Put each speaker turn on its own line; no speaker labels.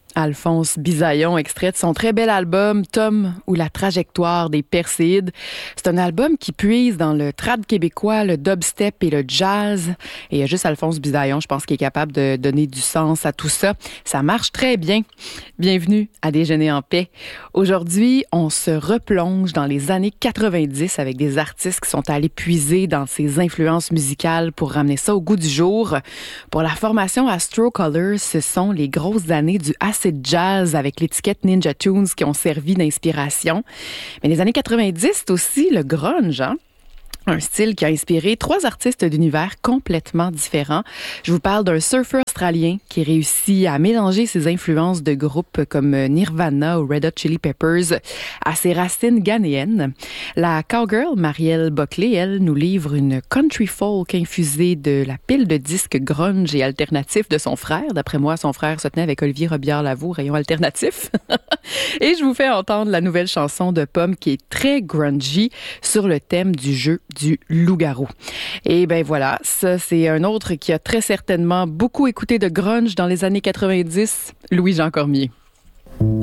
Alphonse Bisaillon, extrait de son très bel album Tom ou la trajectoire des Perséides. C'est un album qui puise dans le trad québécois, le dubstep et le jazz. Et il y a juste Alphonse Bisaillon, je pense, qui est capable de donner du sens à tout ça. Ça marche très bien. Bienvenue à Déjeuner en paix. Aujourd'hui, on se replonge dans les années 90 avec des artistes qui sont allés puiser dans ces influences musicales pour ramener ça au goût du jour. Pour la formation Astro Colors, ce sont les grosses années du acid jazz avec l'étiquette Ninja Tunes qui ont servi d'inspiration. Mais les années 90, c'est aussi le grunge, hein? Un style qui a inspiré trois artistes d'univers complètement différents. Je vous parle d'un surfeur australien qui réussit à mélanger ses influences de groupes comme Nirvana ou Red Hot Chili Peppers à ses racines ghanéennes. La cowgirl Marielle Buckley, elle, nous livre une country folk infusée de la pile de disques grunge et alternatifs de son frère. D'après moi, son frère se tenait avec Olivier Robillard-Lavoie, rayon alternatif. Et je vous fais entendre la nouvelle chanson de Pomme qui est très grungy sur le thème du jeu du loup-garou. Et ben voilà, ça c'est un autre qui a très certainement beaucoup écouté de grunge dans les années 90, Louis-Jean Cormier.